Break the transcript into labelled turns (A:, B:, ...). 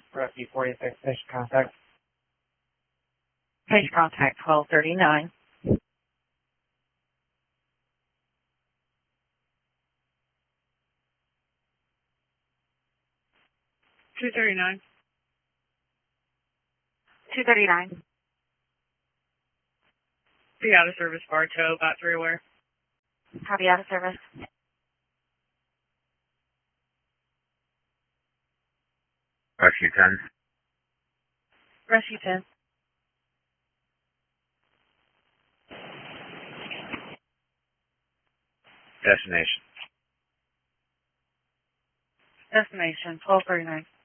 A: Rescue 46, patient contact.
B: Patient contact 1239.
C: $239.
B: $239.
C: Be out of service, Bartow, about 3 aware.
B: Copy, out of service.
D: Rescue 10.
B: Rescue 10.
D: Destination.
B: Destination 1239.